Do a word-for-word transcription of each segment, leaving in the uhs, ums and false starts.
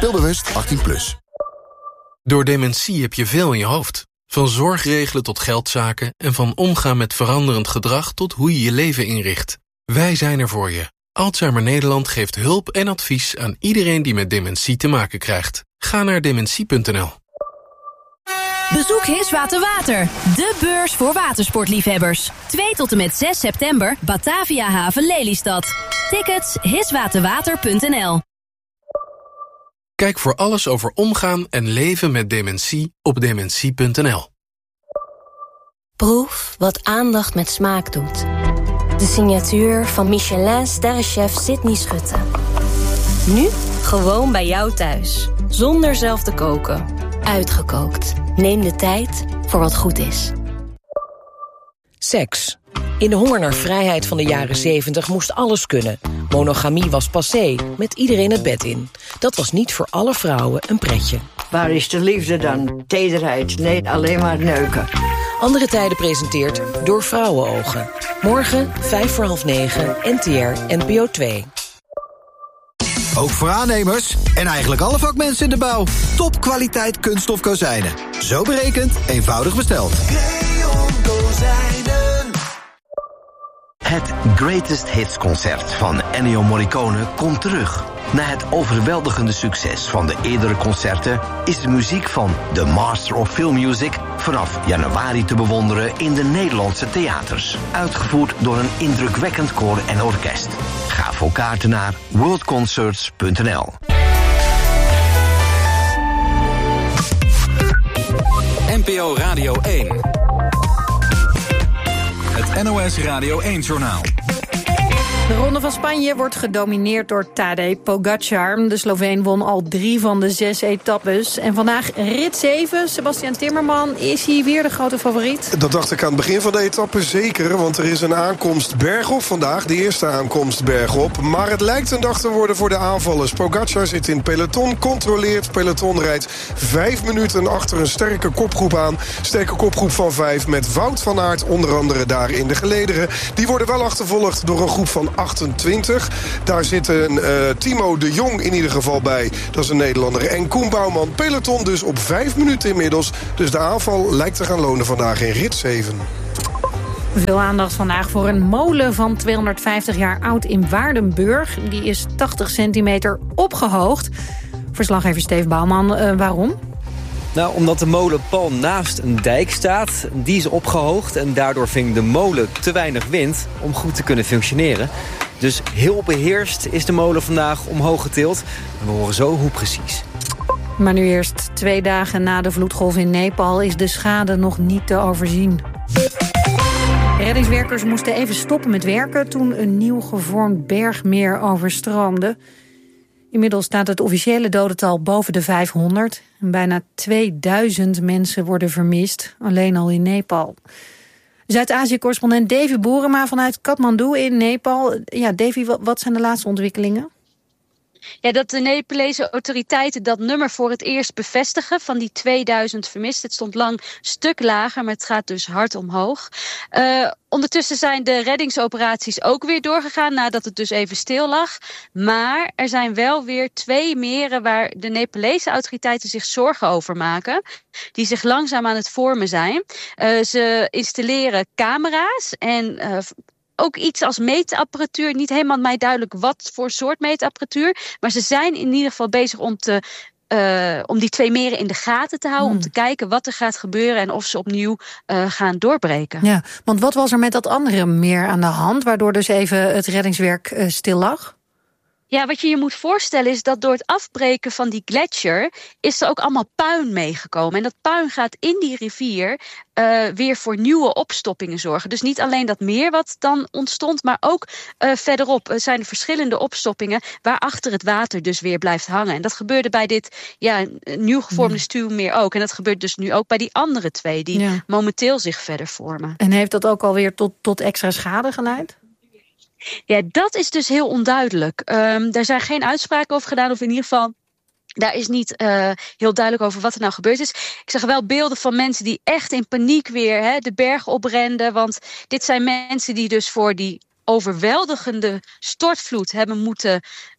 Speelbewust achttien plus. Door dementie heb je veel in je hoofd. Van zorgregelen tot geldzaken en van omgaan met veranderend gedrag tot hoe je je leven inricht. Wij zijn er voor je. Alzheimer Nederland geeft hulp en advies aan iedereen die met dementie te maken krijgt. Ga naar dementie punt n l. Bezoek Hiswater Water, de beurs voor watersportliefhebbers. twee tot en met zes september, Batavia Haven Lelystad. Tickets hiswaterwater punt n l. Kijk voor alles over omgaan en leven met dementie op dementie punt n l. Proef wat aandacht met smaak doet. De signatuur van Michelin-sterrenchef Sydney Schutte. Nu gewoon bij jou thuis. Zonder zelf te koken. Uitgekookt. Neem de tijd voor wat goed is. Seks. In de honger naar vrijheid van de jaren zeventig moest alles kunnen. Monogamie was passé, met iedereen het bed in. Dat was niet voor alle vrouwen een pretje. Waar is de liefde dan? Tederheid? Nee, alleen maar neuken. Andere Tijden presenteert Door Vrouwenogen. Morgen, vijf voor half negen, N T R, N P O twee. Ook voor aannemers en eigenlijk alle vakmensen in de bouw. Topkwaliteit kunststof kozijnen. Zo berekend, eenvoudig besteld. Creon Kozijnen. Het Greatest Hits concert van Ennio Morricone komt terug. Na het overweldigende succes van de eerdere concerten is de muziek van The Master of Film Music vanaf januari te bewonderen in de Nederlandse theaters. Uitgevoerd door een indrukwekkend koor en orkest. Ga voor kaarten naar worldconcerts punt n l. N P O Radio één. Het N O S Radio één-journaal. De Ronde van Spanje wordt gedomineerd door Tadej Pogacar. De Sloveen won al drie van de zes etappes. En vandaag rit zeven. Sebastian Timmerman, is hij weer de grote favoriet? Dat dacht ik aan het begin van de etappe zeker. Want er is een aankomst bergop vandaag. De eerste aankomst bergop. Maar het lijkt een dag te worden voor de aanvallers. Pogacar zit in peloton, controleert. Peloton rijdt vijf minuten achter een sterke kopgroep aan. Sterke kopgroep van vijf met Wout van Aert onder andere daar in de gelederen. Die worden wel achtervolgd door een groep van achtentwintig. Daar zitten uh, Timo de Jong in ieder geval bij. Dat is een Nederlander. En Koen Bouwman. Peloton dus op vijf minuten inmiddels. Dus de aanval lijkt te gaan lonen vandaag in rit zeven. Veel aandacht vandaag voor een molen van tweehonderdvijftig jaar oud in Waardenburg. Die is tachtig centimeter opgehoogd. Verslaggever Steve Bouwman, uh, waarom? Nou, omdat de molen pal naast een dijk staat. Die is opgehoogd en daardoor ving de molen te weinig wind om goed te kunnen functioneren. Dus heel beheerst is de molen vandaag omhoog getild. En we horen zo hoe precies. Maar nu eerst, twee dagen na de vloedgolf in Nepal is de schade nog niet te overzien. Reddingswerkers moesten even stoppen met werken toen een nieuw gevormd bergmeer overstroomde. Inmiddels staat het officiële dodental boven de vijfhonderd. En bijna tweeduizend mensen worden vermist, alleen al in Nepal. Zuid-Azië-correspondent Davy Boerema vanuit Kathmandu in Nepal. Ja, Davy, wat zijn de laatste ontwikkelingen? Ja, dat de Nepalese autoriteiten dat nummer voor het eerst bevestigen van die tweeduizend vermisten. Het stond lang een stuk lager, maar het gaat dus hard omhoog. Uh, ondertussen zijn de reddingsoperaties ook weer doorgegaan nadat het dus even stil lag. Maar er zijn wel weer twee meren waar de Nepalese autoriteiten zich zorgen over maken. Die zich langzaam aan het vormen zijn. Uh, ze installeren camera's en Uh, ook iets als meetapparatuur. Niet helemaal mij duidelijk wat voor soort meetapparatuur. Maar ze zijn in ieder geval bezig om, te, uh, om die twee meren in de gaten te houden. Hmm. Om te kijken wat er gaat gebeuren en of ze opnieuw uh, gaan doorbreken. Ja, want wat was er met dat andere meer aan de hand? Waardoor dus even het reddingswerk uh, stil lag? Ja, wat je je moet voorstellen is dat door het afbreken van die gletsjer is er ook allemaal puin meegekomen. En dat puin gaat in die rivier uh, weer voor nieuwe opstoppingen zorgen. Dus niet alleen dat meer wat dan ontstond, maar ook uh, verderop uh, zijn er verschillende opstoppingen waarachter het water dus weer blijft hangen. En dat gebeurde bij dit ja, nieuw gevormde stuwmeer ook. En dat gebeurt dus nu ook bij die andere twee die ja. momenteel zich verder vormen. En heeft dat ook alweer tot, tot extra schade geleid? Ja, dat is dus heel onduidelijk. Um, daar zijn geen uitspraken over gedaan, of in ieder geval daar is niet uh, heel duidelijk over wat er nou gebeurd is. Ik zag wel beelden van mensen die echt in paniek weer hè, de berg oprenden. Want dit zijn mensen die dus voor die overweldigende stortvloed hebben moeten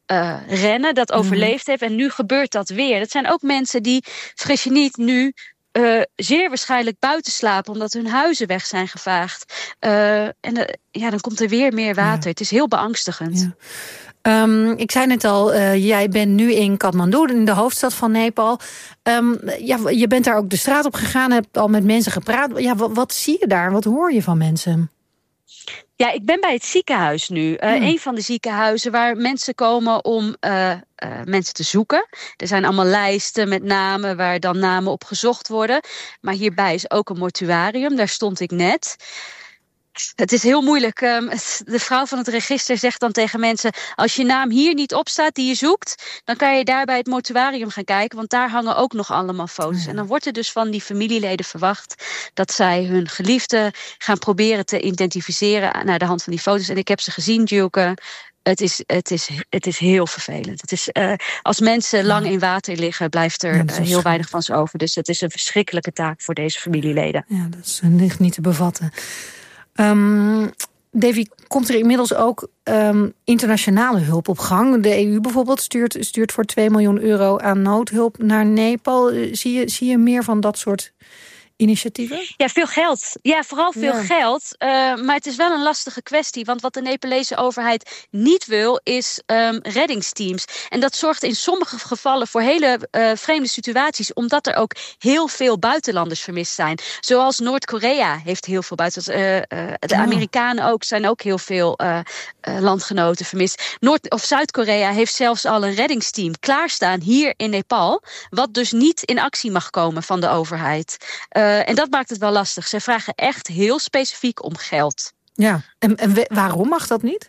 uh, rennen, dat overleefd heeft. En nu gebeurt dat weer. Dat zijn ook mensen die, vergis je niet, nu uh, zeer waarschijnlijk buiten slapen, omdat hun huizen weg zijn gevaagd. Uh, en uh, ja, dan komt er weer meer water. Ja. Het is heel beangstigend. Ja. Um, ik zei net al, uh, jij bent nu in Kathmandu, in de hoofdstad van Nepal. Um, ja, je bent daar ook de straat op gegaan, hebt al met mensen gepraat. Ja, wat, wat zie je daar? Wat hoor je van mensen? Ja, ik ben bij het ziekenhuis nu. Uh, hmm. Een van de ziekenhuizen waar mensen komen om uh, uh, mensen te zoeken. Er zijn allemaal lijsten met namen waar dan namen op gezocht worden. Maar hierbij is ook een mortuarium, daar stond ik net. Het is heel moeilijk. De vrouw van het register zegt dan tegen mensen, als je naam hier niet op staat die je zoekt, dan kan je daar bij het mortuarium gaan kijken, want daar hangen ook nog allemaal foto's. Ja. En dan wordt er dus van die familieleden verwacht dat zij hun geliefde gaan proberen te identificeren naar de hand van die foto's. En ik heb ze gezien, Djoeke. Het is, het, is, het is heel vervelend. Het is, uh, als mensen lang in water liggen, blijft er ja, uh, heel weinig van ze over. Dus het is een verschrikkelijke taak voor deze familieleden. Ja, dat is uh, niet te bevatten. Um, Davy, komt er inmiddels ook um, internationale hulp op gang? De E U bijvoorbeeld stuurt, stuurt voor twee miljoen euro aan noodhulp naar Nepal. Zie je, zie je meer van dat soort initiatieven? Ja, veel geld. Ja, vooral veel ja. geld. Uh, maar het is wel een lastige kwestie. Want wat de Nepalese overheid niet wil, is um, reddingsteams. En dat zorgt in sommige gevallen voor hele uh, vreemde situaties. Omdat er ook heel veel buitenlanders vermist zijn. Zoals Noord-Korea heeft heel veel buitenlanders. Uh, uh, de Amerikanen ook zijn ook heel veel uh, uh, landgenoten vermist. Noord- of Zuid-Korea heeft zelfs al een reddingsteam klaarstaan hier in Nepal. Wat dus niet in actie mag komen van de overheid. Uh, en dat maakt het wel lastig. Ze vragen echt heel specifiek om geld. Ja, en, en we, waarom mag dat niet?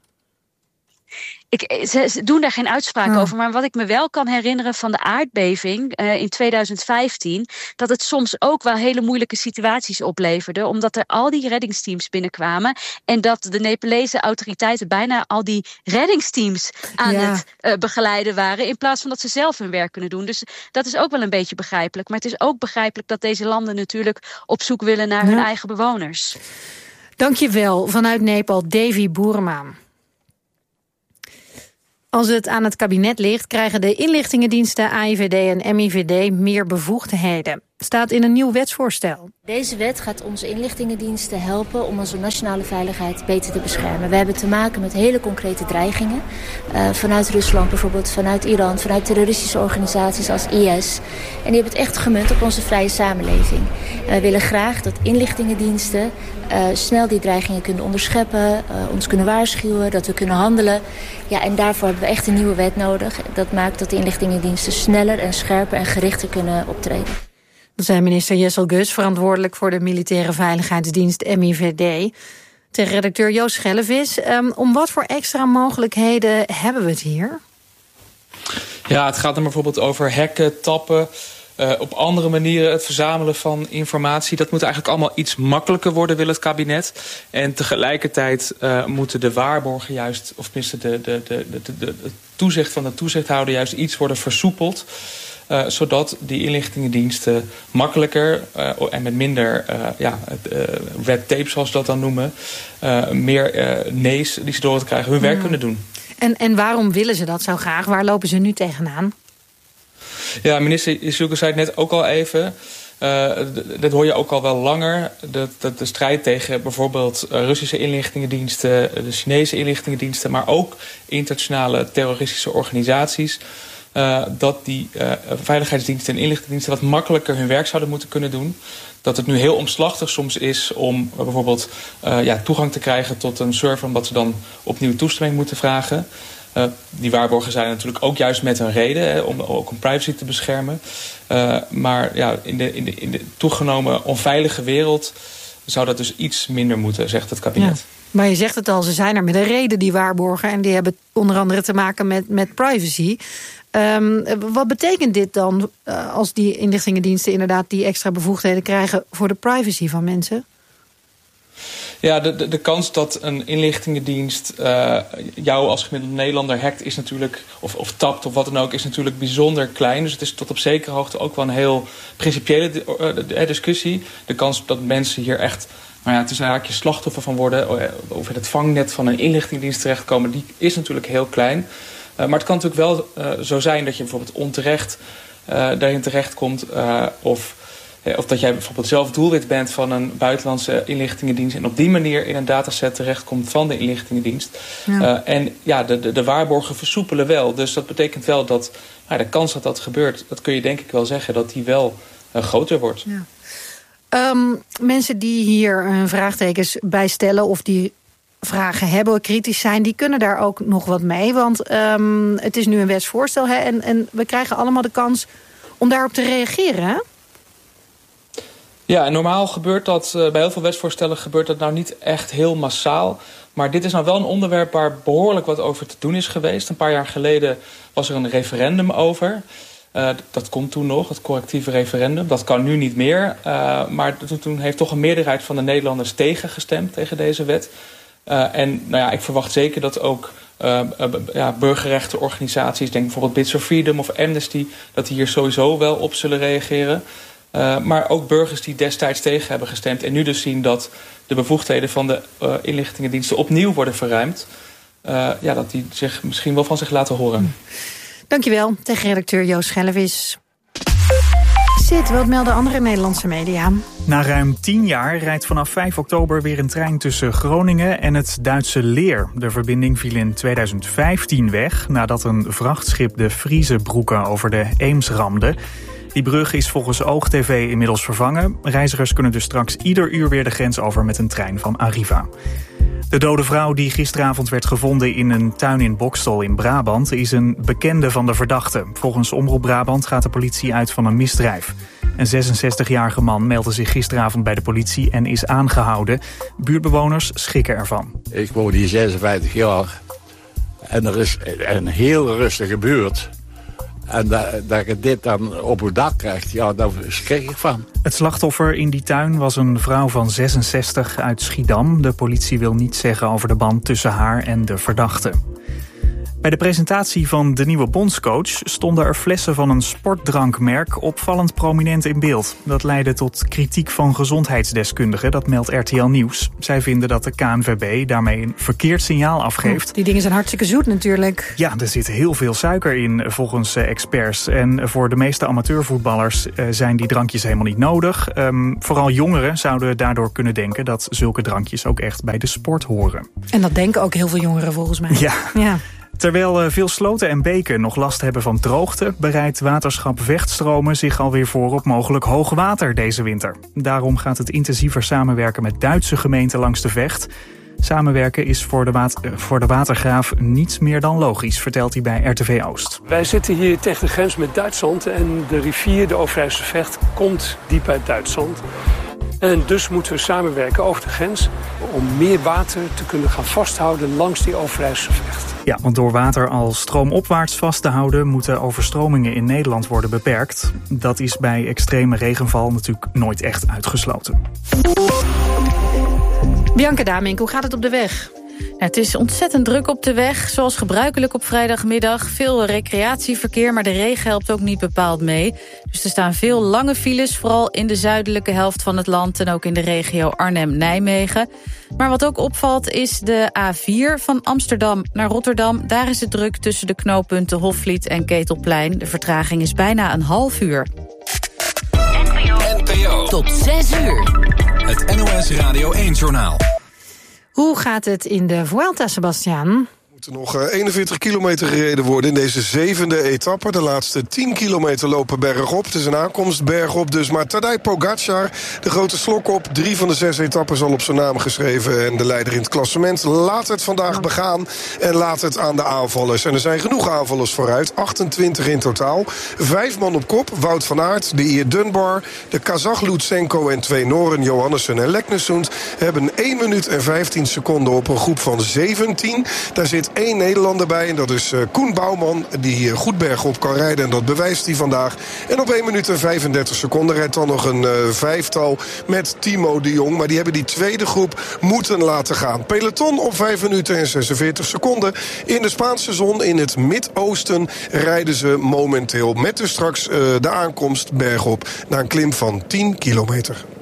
Ik, ze, ze doen daar geen uitspraak oh. over. Maar wat ik me wel kan herinneren van de aardbeving uh, in tweeduizend vijftien... dat het soms ook wel hele moeilijke situaties opleverde. Omdat er al die reddingsteams binnenkwamen. En dat de Nepalese autoriteiten bijna al die reddingsteams aan ja. het uh, begeleiden waren. In plaats van dat ze zelf hun werk kunnen doen. Dus dat is ook wel een beetje begrijpelijk. Maar het is ook begrijpelijk dat deze landen natuurlijk op zoek willen naar ja. hun eigen bewoners. Dank je wel. Vanuit Nepal, Davy Boerma. Als het aan het kabinet ligt, krijgen de inlichtingendiensten A I V D en M I V D meer bevoegdheden. Staat in een nieuw wetsvoorstel. Deze wet gaat onze inlichtingendiensten helpen om onze nationale veiligheid beter te beschermen. We hebben te maken met hele concrete dreigingen. Uh, vanuit Rusland bijvoorbeeld, vanuit Iran, vanuit terroristische organisaties als I S. En die hebben het echt gemunt op onze vrije samenleving. Uh, we willen graag dat inlichtingendiensten uh, snel die dreigingen kunnen onderscheppen, uh, ons kunnen waarschuwen, dat we kunnen handelen. Ja, en daarvoor hebben we echt een nieuwe wet nodig. Dat maakt dat de inlichtingendiensten sneller en scherper en gerichter kunnen optreden. Dat zei minister Jessel Gus, verantwoordelijk voor de militaire veiligheidsdienst M I V D. Tegen redacteur Joost Schellevis. Um, om wat voor extra mogelijkheden hebben we het hier? Ja, het gaat dan bijvoorbeeld over hacken, tappen. Uh, op andere manieren het verzamelen van informatie. Dat moet eigenlijk allemaal iets makkelijker worden, wil het kabinet. En tegelijkertijd uh, moeten de waarborgen juist, of tenminste de, de, de, de, de, de toezicht van de toezichthouder juist iets worden versoepeld. Uh, zodat die inlichtingendiensten makkelijker uh, en met minder uh, ja, uh, red tape, zoals ze dat dan noemen, uh, meer uh, nee's die ze door te krijgen, hun werk mm. kunnen doen. En, en waarom willen ze dat zo graag? Waar lopen ze nu tegenaan? Ja, minister Issoeke zei het net ook al even. Uh, dat hoor je ook al wel langer. Dat, dat de strijd tegen bijvoorbeeld Russische inlichtingendiensten, de Chinese inlichtingendiensten, maar ook internationale terroristische organisaties. Uh, dat die uh, veiligheidsdiensten en inlichtingendiensten wat makkelijker hun werk zouden moeten kunnen doen. Dat het nu heel omslachtig soms is om uh, bijvoorbeeld uh, ja, toegang te krijgen tot een server, omdat ze dan opnieuw toestemming moeten vragen. Uh, die waarborgen zijn natuurlijk ook juist met een reden, hè, om ook om privacy te beschermen. Uh, maar ja, in de, in, de, in de toegenomen onveilige wereld zou dat dus iets minder moeten, zegt het kabinet. Ja. Maar je zegt het al, ze zijn er met een reden, die waarborgen. En die hebben onder andere te maken met, met privacy. Um, wat betekent dit dan uh, als die inlichtingendiensten inderdaad die extra bevoegdheden krijgen voor de privacy van mensen? Ja, de, de, de kans dat een inlichtingendienst uh, jou als gemiddelde Nederlander hackt is natuurlijk, of, of tapt of wat dan ook, is natuurlijk bijzonder klein. Dus het is tot op zekere hoogte ook wel een heel principiële uh, discussie. De kans dat mensen hier echt, nou ja, tussen haakjes slachtoffer van worden, of in het vangnet van een inlichtingendienst terechtkomen, die is natuurlijk heel klein. Uh, maar het kan natuurlijk wel uh, zo zijn dat je bijvoorbeeld onterecht uh, daarin terechtkomt. Uh, of, uh, of dat jij bijvoorbeeld zelf doelwit bent van een buitenlandse inlichtingendienst. En op die manier in een dataset terechtkomt van de inlichtingendienst. Ja. Uh, en ja, de, de, de waarborgen versoepelen wel. Dus dat betekent wel dat nou, de kans dat dat gebeurt, dat kun je denk ik wel zeggen, dat die wel uh, groter wordt. Ja. Um, mensen die hier uh, vraagtekens bij stellen of die vragen hebben, kritisch zijn, die kunnen daar ook nog wat mee. Want um, het is nu een wetsvoorstel, hè, en, en we krijgen allemaal de kans om daarop te reageren, hè? Ja, en normaal gebeurt dat, uh, bij heel veel wetsvoorstellen gebeurt dat nou niet echt heel massaal. Maar dit is nou wel een onderwerp waar behoorlijk wat over te doen is geweest. Een paar jaar geleden was er een referendum over. Uh, dat komt toen nog, het correctieve referendum. Dat kan nu niet meer. Uh, maar toen heeft toch een meerderheid van de Nederlanders tegengestemd tegen deze wet. Uh, en nou ja, ik verwacht zeker dat ook uh, uh, ja, burgerrechtenorganisaties, denk bijvoorbeeld Bits for Freedom of Amnesty, dat die hier sowieso wel op zullen reageren. Uh, maar ook burgers die destijds tegen hebben gestemd en nu dus zien dat de bevoegdheden van de uh, inlichtingendiensten opnieuw worden verruimd. Uh, ja, dat die zich misschien wel van zich laten horen. Dankjewel, tegenredacteur Joost Schellevis. Sid, wat melden andere Nederlandse media? Na ruim tien jaar rijdt vanaf vijf oktober weer een trein tussen Groningen en het Duitse Leer. De verbinding viel in tweeduizend vijftien weg nadat een vrachtschip de Friesebroeken over de Eems ramde. Die brug is volgens OogTV inmiddels vervangen. Reizigers kunnen dus straks ieder uur weer de grens over met een trein van Arriva. De dode vrouw die gisteravond werd gevonden in een tuin in Boxtel in Brabant is een bekende van de verdachte. Volgens Omroep Brabant gaat de politie uit van een misdrijf. Een zesenzestigjarige man meldde zich gisteravond bij de politie en is aangehouden. Buurtbewoners schrikken ervan. Ik woon hier zesenvijftig jaar en er is een heel rustige buurt. En dat, dat je dit dan op uw dak krijgt, ja, daar schrik ik van. Het slachtoffer in die tuin was een vrouw van zesenzestig uit Schiedam. De politie wil niets zeggen over de band tussen haar en de verdachte. Bij de presentatie van de nieuwe bondscoach stonden er flessen van een sportdrankmerk opvallend prominent in beeld. Dat leidde tot kritiek van gezondheidsdeskundigen, dat meldt R T L Nieuws. Zij vinden dat de K N V B daarmee een verkeerd signaal afgeeft. Die dingen zijn hartstikke zoet natuurlijk. Ja, er zit heel veel suiker in volgens experts. En voor de meeste amateurvoetballers zijn die drankjes helemaal niet nodig. Um, vooral jongeren zouden daardoor kunnen denken dat zulke drankjes ook echt bij de sport horen. En dat denken ook heel veel jongeren volgens mij. Ja. ja. Terwijl veel sloten en beken nog last hebben van droogte, bereidt waterschap Vechtstromen zich alweer voor op mogelijk hoog water deze winter. Daarom gaat het intensiever samenwerken met Duitse gemeenten langs de Vecht. Samenwerken is voor de, wat- voor de watergraaf niets meer dan logisch, vertelt hij bij R T V Oost. Wij zitten hier tegen de grens met Duitsland en de rivier, de Overijsselse Vecht, komt diep uit Duitsland. En dus moeten we samenwerken over de grens om meer water te kunnen gaan vasthouden langs die Overijsselse Vecht. Ja, want door water al stroomopwaarts vast te houden moeten overstromingen in Nederland worden beperkt. Dat is bij extreme regenval natuurlijk nooit echt uitgesloten. Bianca Damink, hoe gaat het op de weg? Ja, het is ontzettend druk op de weg, zoals gebruikelijk op vrijdagmiddag. Veel recreatieverkeer, maar de regen helpt ook niet bepaald mee. Dus er staan veel lange files, vooral in de zuidelijke helft van het land en ook in de regio Arnhem-Nijmegen. Maar wat ook opvalt is de A vier van Amsterdam naar Rotterdam. Daar is het druk tussen de knooppunten Hofvliet en Ketelplein. De vertraging is bijna een half uur. N P O. Tot zes uur. Het N O S Radio één-journaal. Hoe gaat het in de Vuelta, Sebastian? Er nog eenenveertig kilometer gereden worden in deze zevende etappe. De laatste tien kilometer lopen bergop. Het is een aankomst bergop dus. Maar Tadej Pogacar, de grote slok op. Drie van de zes etappes al op zijn naam geschreven. En de leider in het klassement laat het vandaag begaan. En laat het aan de aanvallers. En er zijn genoeg aanvallers vooruit. achtentwintig in totaal. Vijf man op kop. Wout van Aert, de Ier Dunbar, de Kazach Lutsenko en twee Noren, Johannessen en Leknesund, hebben één minuut en vijftien seconden op een groep van zeventien. Daar zit één Nederlander bij en dat is uh, Koen Bouwman, die hier goed bergop kan rijden en dat bewijst hij vandaag. En op één minuut en vijfendertig seconden rijdt dan nog een uh, vijftal met Timo de Jong. Maar die hebben die tweede groep moeten laten gaan. Peloton op vijf minuten en zesenveertig seconden. In de Spaanse zon in het Midoosten rijden ze momenteel met dus straks uh, de aankomst bergop naar een klim van tien kilometer.